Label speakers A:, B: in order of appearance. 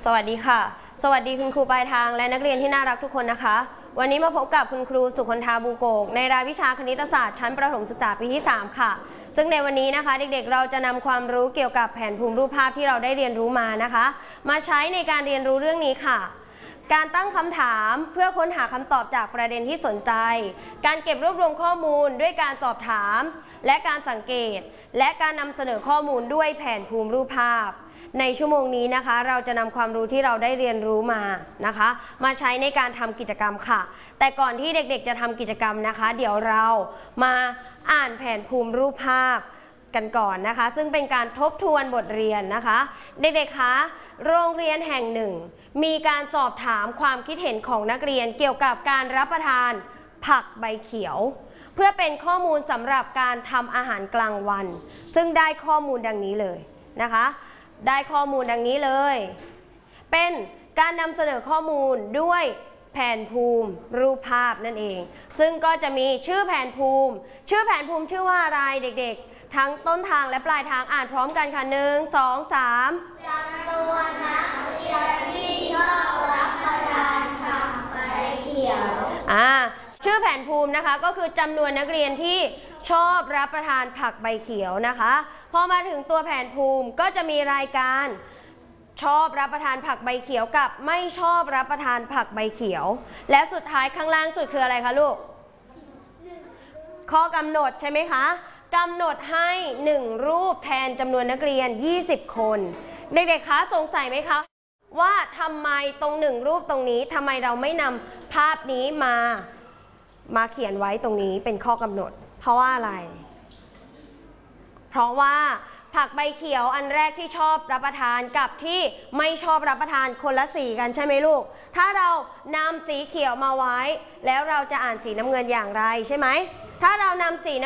A: สวัสดีค่ะสวัสดีคุณครูปลายทางและนักเรียนที่น่ารักทุกคนนะคะวันนี้มาพบกับคุณครูสุคนธาบูโกกในรายวิชาคณิตศาสตร์ชั้นประถมศึกษาปีที่3ค่ะซึ่งในวันนี้นะคะเด็กๆเราจะนำความรู้เกี่ยวกับแผนภูมิรูปภาพที่เราได้เรียนรู้มานะคะมาใช้ในการเรียนรู้เรื่องนี้ค่ะการตั้งคำถามเพื่อค้นหาคำตอบจากประเด็นที่สนใจการเก็บรวบรวมข้อมูลด้วยการสอบถามและการสังเกตและการนำเสนอข้อมูลด้วยแผนภูมิรูปภาพในชั่วโมงนี้นะคะเราจะนำความรู้ที่เราได้เรียนรู้มานะคะมาใช้ในการทำกิจกรรมค่ะแต่ก่อนที่เด็กๆจะทำกิจกรรมนะคะเดี๋ยวเรามาอ่านแผนภูมิรูปภาพกันก่อนนะคะซึ่งเป็นการทบทวนบทเรียนนะคะเด็กๆคะโรงเรียนแห่งหนึ่งมีการสอบถามความคิดเห็นของนักเรียนเกี่ยวกับการรับประทานผักใบเขียวเพื่อเป็นข้อมูลสำหรับการทำอาหารกลางวันซึ่งได้ข้อมูลดังนี้เลยนะคะได้ข้อมูลดังนี้เลยเป็นการนำเสนอข้อมูลด้วยแผนภูมิรูปภาพนั่นเองซึ่งก็จะมีชื่อแผนภูมิชื่อแผนภูมิชื่อว่าอะไรเด็กๆทั้งต้นทางและปลายทางอ่านพร้อมกันค่ะ1 2 3จำนวนนักเรียนที่ชอบรับประทานผักใบเขียวชื่อแผนภูมินะคะก็คือจำนวนนักเรียนที่ชอบรับประทานผักใบเขียวนะคะพอมาถึงตัวแผนภูมิก็จะมีรายการชอบรับประทานผักใบเขียวกับไม่ชอบรับประทานผักใบเขียวและสุดท้ายข้างล่างสุดคืออะไรคะลูกข้อกำหนดใช่ไหมคะกำหนดให้1รูปแทนจำนวนนักเรียน20คนเด็กๆคะสงสัยไหมคะว่าทำไมตรง1รูปตรงนี้ทำไมเราไม่นำภาพนี้มาเขียนไว้ตรงนี้เป็นข้อกำหนดเพราะว่าอะไรเพราะว่าผักใบเขียวอันแรกที่ชอบรับประทานกับที่ไม่ชอบรับประทานคนละสีกันใช่ไหมลูกถ้าเรานำสีเขียวมาไว้แล้วเราจะอ่านสีน้ำเงินอย่างไรใช่ไหมถ้าเรานำสี